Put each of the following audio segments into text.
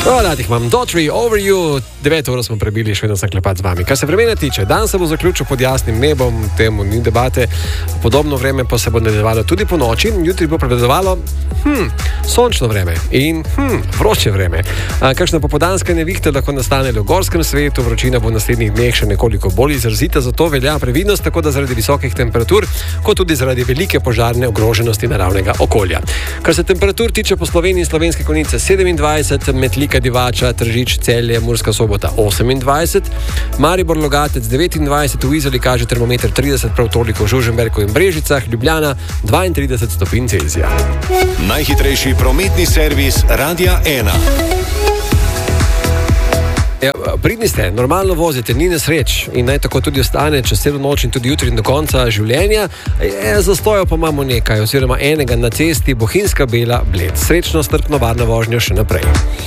Hvala, tih imam Dotry, Over You, 9 ur smo prebili, še vedno sem klepat z vami. Kar se vremena tiče, dan se bo zaključil pod jasnim nebom, temu ni debate, podobno vreme pa se bo nadaljevalo tudi po noči, jutri bo prevladovalo sončno vreme in vroče vreme. Kakšna popoldanska nevihta lahko nastane v gorskem svetu, vročina bo v naslednjih dneh še nekoliko bolj izrazita, zato velja previdnost, tako da zaradi visokih temperatur, kot tudi zaradi velike požarne ogroženosti naravnega okolja. Kar se temperatur tiče po Sloveniji, Slovenske Konjice 27, Metlika, Divača, Tržič, Celje, Murska Sobota 28, Maribor, Logatec 29, v Izoli kaže termometer 30, prav toliko v Žužemberku in Brežicah, Ljubljana 32 stopinj Celzija. Najhitrejši prometni servis Radia 1. Ja, pridni ste, normalno vozite, ni nesreč in naj tako tudi ostane čez celo noč in tudi jutri in do konca življenja. Zastojev pa imamo nekaj, oziroma enega na cesti Bohinjska Bela Bled. Srečno, strpno, varno vožnjo še naprej.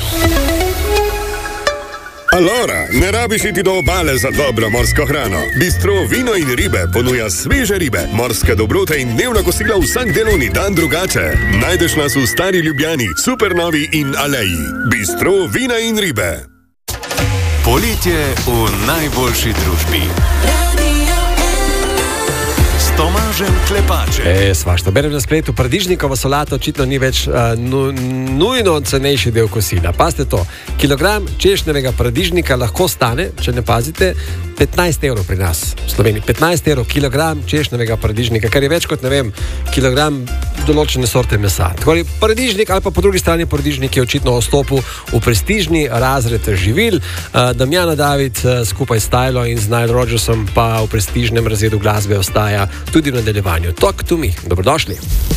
Alora, ne rabiš iti do obale za dobro morsko hrano. Bistro Vino in ribe ponuja sveže ribe, morske dobrote in dnevna kosila vsak delovni dan drugače. Najdeš nas v Stari Ljubljani, Supernovi in Aleji. Bistro Vina in ribe. Poletje v najboljši družbi. Tomažem Klepačem. Svašta. Berem na spletu, paradižnikova solata očitno ni več nujno cenejši del kosila. Pazite to, kilogram češnjevega paradižnika lahko stane, če ne pazite, 15 evrov pri nas v Sloveniji. 15 evrov kilogram češnjevega paradižnika, kar je več kot, ne vem, kilogram določene sorte mesa. Tako je paradižnik, ali pa po drugi strani paradižnik je očitno vstopil v prestižni razred živil. Damjana David skupaj s Tylo in z Nile Rodgersom pa v prestižnem razredu glasbe ostaja tudi v nadaljevanju. Talk to me. Dobrodošli.